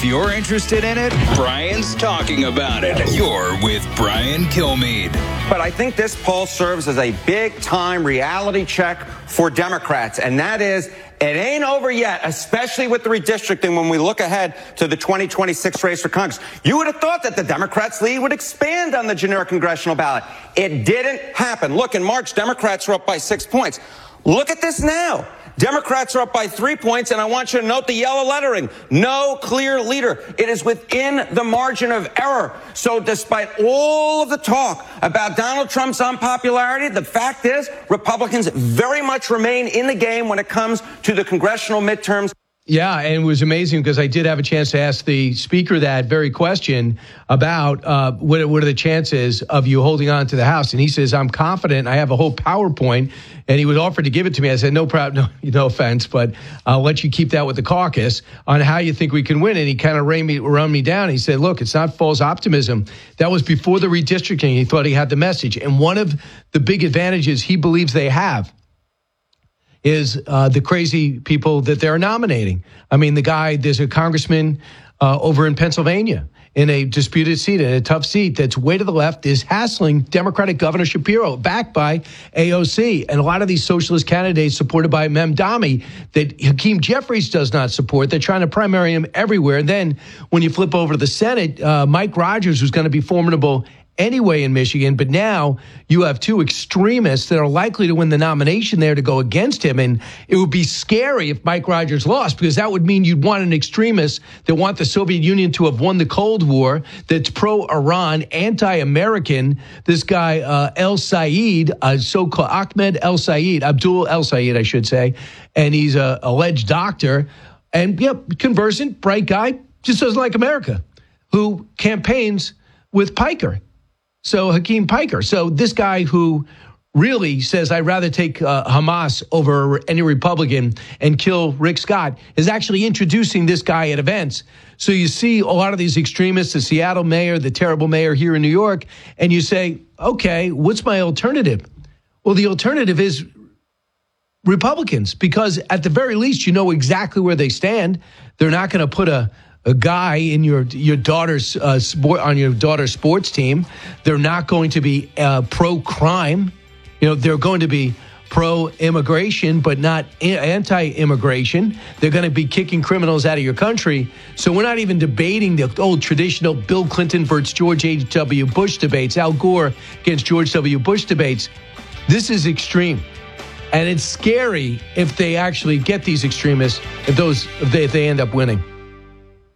If you're interested in it, Brian's talking about it. You're with Brian Kilmeade. But I think this poll serves as a big-time reality check for Democrats, and that is, it ain't over yet, especially with the redistricting when we look ahead to the 2026 race for Congress. You would have thought that the Democrats' lead would expand on the generic congressional ballot. It didn't happen. Look, in March, Democrats were up by 6 points. Look at this now. Democrats are up by 3 points, and I want you to note the yellow lettering. No clear leader. It is within the margin of error. So despite all of the talk about Donald Trump's unpopularity, the fact is Republicans very much remain in the game when it comes to the congressional midterms. Yeah, and it was amazing because I did have a chance to ask the speaker that very question about what are the chances of you holding on to the House. And he says, I'm confident. I have a whole PowerPoint. And he was offered to give it to me. I said, no offense, but I'll let you keep that with the caucus on how you think we can win. And he kind of run me down. He said, look, it's not false optimism. That was before the redistricting. He thought he had the message. And one of the big advantages he believes they have is the crazy people that they're nominating. I mean, there's a congressman over in Pennsylvania in a disputed seat, in a tough seat that's way to the left, is hassling Democratic Governor Shapiro, backed by AOC. And a lot of these socialist candidates supported by Mamdani that Hakeem Jeffries does not support. They're trying to primary him everywhere. And then when you flip over to the Senate, Mike Rogers, who's going to be formidable anyway in Michigan, but now you have two extremists that are likely to win the nomination there to go against him. And it would be scary if Mike Rogers lost, because that would mean you'd want an extremist that want the Soviet Union to have won the Cold War, that's pro-Iran, anti-American. This guy, El Sayed, so-called Ahmed El Sayed, Abdul El Sayed, I should say, and he's an alleged doctor and conversant, bright guy, just doesn't like America, who campaigns with Piker. So Hakeem Piker. So this guy who really says, I'd rather take Hamas over any Republican and kill Rick Scott, is actually introducing this guy at events. So you see a lot of these extremists, the Seattle mayor, the terrible mayor here in New York, and you say, okay, what's my alternative? Well, the alternative is Republicans, because at the very least, you know exactly where they stand. They're not going to put a guy in your daughter's sport on your daughter's sports team. They're not going to be pro-crime. They're going to be pro-immigration, but not anti-immigration. They're going to be kicking criminals out of your country. So we're not even debating the old traditional Bill Clinton versus George H.W. Bush debates, Al Gore against George W. Bush debates. This is extreme. And it's scary if they actually get these extremists, if they end up winning.